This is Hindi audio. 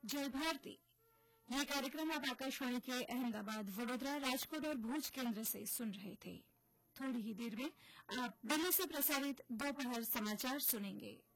जय भारती। ये कार्यक्रम आप आकाशवाणी के अहमदाबाद, वडोदरा, राजकोट और भुज केंद्र से सुन रहे थे। थोड़ी ही देर में आप दिल्ली से प्रसारित दोपहर समाचार सुनेंगे।